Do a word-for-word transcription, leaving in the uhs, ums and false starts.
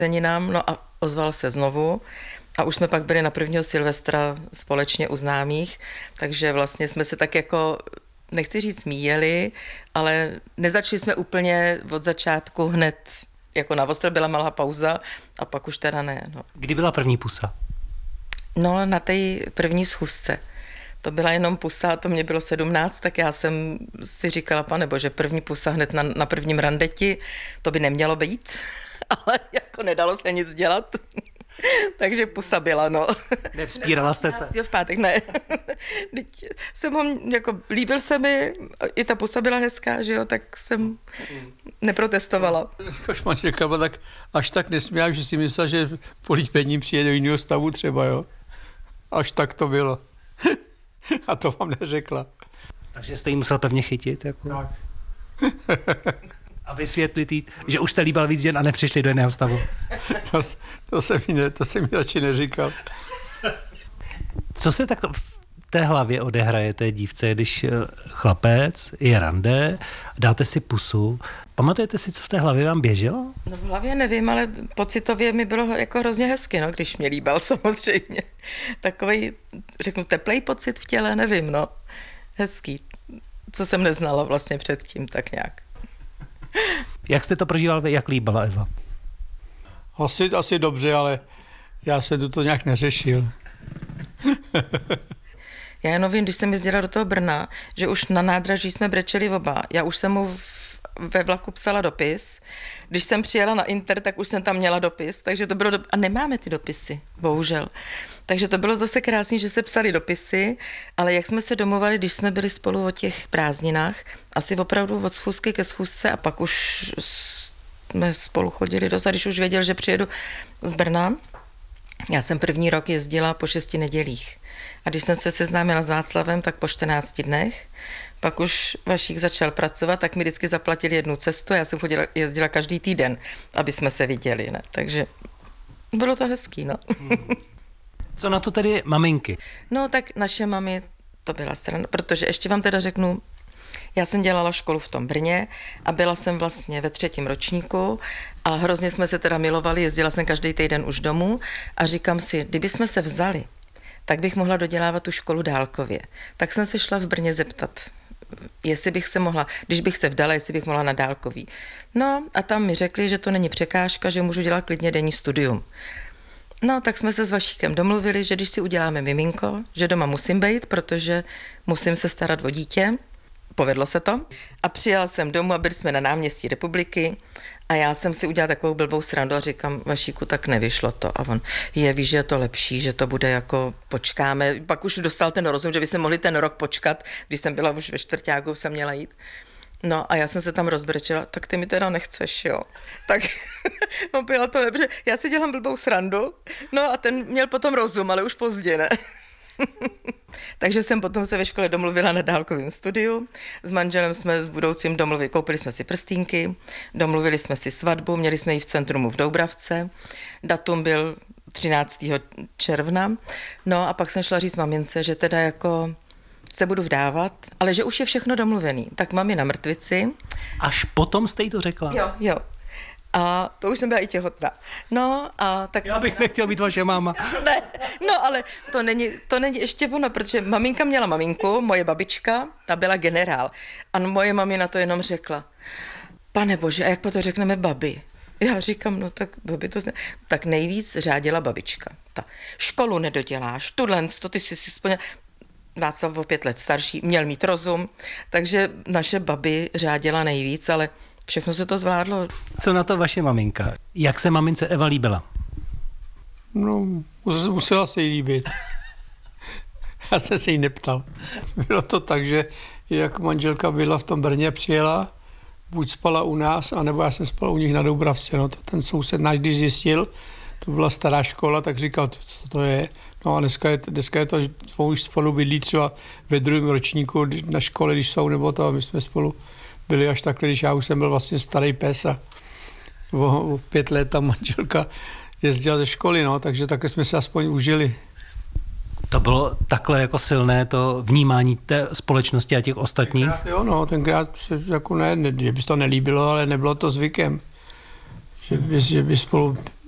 nám, no a ozval se znovu. A už jsme pak byli na prvního Silvestra společně u známých, takže vlastně jsme se tak jako, nechci říct smíjeli, ale nezačali jsme úplně od začátku hned, jako na ostro, byla malá pauza a pak už teda ne. No. Kdy byla první pusa? No na té první schůzce. To byla jenom pusa, to mě bylo sedmnáct, tak já jsem si říkala, pane bože, první pusa hned na, na prvním randeti, to by nemělo být, ale jako nedalo se nic dělat. Takže pusa byla, no. Nevzpírala jste se? Jo, v pátek, ne. Teď jsem ho, jako, líbil se mi, i ta pusa byla hezká, že jo, tak jsem neprotestovala. Až manželka byla tak, až tak nesměla, že si myslela, že po líbení přijde do jiného stavu třeba, jo. Až tak to bylo. A to vám neřekla. Takže jste jí musel pevně chytit, jako? Tak. A vysvětlit jí, že už jste líbal víc žen a nepřišli do jiného stavu. To, to, se mi ne, to se mi radši neříkal. Co se tak v té hlavě odehraje té dívce, když chlapec je rande, dáte si pusu, pamatujete si, co v té hlavě vám běželo? No v hlavě nevím, ale pocitově mi bylo jako hrozně hezky, no, když mě líbal samozřejmě. Takovej, řeknu, teplej pocit v těle, nevím, no. Hezký, co jsem neznala vlastně předtím, tak nějak. Jak jste to prožíval vy, jak líbala Eva? Asi, asi dobře, ale já jsem to nějak neřešil. Já jenom vím, když jsem jezdila do toho Brna, že už na nádraží jsme brečeli oba. Já už jsem mu v, ve vlaku psala dopis. Když jsem přijela na Inter, tak už jsem tam měla dopis, takže to bylo do... A nemáme ty dopisy, bohužel. Takže to bylo zase krásný, že se psali dopisy, ale jak jsme se domluvali, když jsme byli spolu o těch prázdninách, asi opravdu od schůzky ke schůzce a pak už jsme spolu chodili dozad, když už věděl, že přijedu z Brna. Já jsem první rok jezdila po šesti nedělích. A když jsem se seznámila s Václavem, tak po čtrnácti dnech. Pak už Vašík začal pracovat, tak mi vždycky zaplatili jednu cestu. Já jsem chodila, jezdila každý týden, aby jsme se viděli. Ne? Takže bylo to hezký, no. Co na to tedy maminky? No tak naše mami, to byla strana, protože ještě vám teda řeknu, já jsem dělala školu v tom Brně a byla jsem vlastně ve třetím ročníku a hrozně jsme se teda milovali, jezdila jsem každý týden už domů a říkám si, kdyby jsme se vzali, tak bych mohla dodělávat tu školu dálkově. Tak jsem se šla v Brně zeptat, jestli bych se mohla, když bych se vdala, jestli bych mohla na dálkový. No a tam mi řekli, že to není překážka, že můžu dělat klidně denní studium. No, tak jsme se s Vašíkem domluvili, že když si uděláme miminko, že doma musím být, protože musím se starat o dítě. Povedlo se to. A přijela jsem domů a byli jsme na náměstí Republiky a já jsem si udělala takovou blbou srandu a říkám, Vašíku, tak nevyšlo to. A on, je, víš, že je to lepší, že to bude jako počkáme. Pak už dostal ten rozum, že by se mohli ten rok počkat, když jsem byla už ve čtvrťáku, jsem měla jít. No a já jsem se tam rozbrečela, tak ty mi teda nechceš, jo. Tak no bylo to dobře. Já si dělám blbou srandu, no a ten měl potom rozum, ale už pozdě, ne? Takže jsem potom se ve škole domluvila na dálkovém studiu. S manželem jsme s budoucím domluvili, koupili jsme si prstínky, domluvili jsme si svatbu, měli jsme ji v centrumu v Doubravce. Datum byl třináctého června. No a pak jsem šla říct mamince, že teda jako se budu vdávat, ale že už je všechno domluvený. Tak mám ji na mrtvici. Až potom jste jí to řekla? Jo, jo. A to už jsem byla i těhotná. No a tak... Já bych nechtěl být vaše máma. Ne, no ale to není, to není ještě ono, protože maminka měla maminku, moje babička, ta byla generál. A moje mami na to jenom řekla, pane bože, a jak po to řekneme babi? Já říkám, no tak babi to zne... Tak nejvíc řádila babička. Ta školu nedoděláš, tuhle, to ty jsi si splněla. Václav o pět let starší, měl mít rozum, takže naše babi řádila nejvíc, ale všechno se to zvládlo. Co na to vaše maminka? Jak se mamince Eva líbila? No, musela se jí líbit. Já jsem se jí neptal. Bylo to tak, že jak manželka byla v tom Brně, přijela, buď spala u nás, anebo já jsem spal u nich na Doubravce. No, to ten soused náš, když zjistil, to byla stará škola, tak říkal, co to je. No a dneska je, dneska je to, už spolu bydlí třeba ve druhém ročníku na škole, když jsou, nebo to, my jsme spolu byli až takhle, když já už jsem byl vlastně starý pes a o, o pět let ta manželka jezdila ze školy, no, takže takhle jsme se aspoň užili. To bylo takhle jako silné to vnímání té společnosti a těch ostatních? Tenkrát, jo, no, tenkrát se jako ne, ne, že by to nelíbilo, ale nebylo to zvykem, že by, že by spolu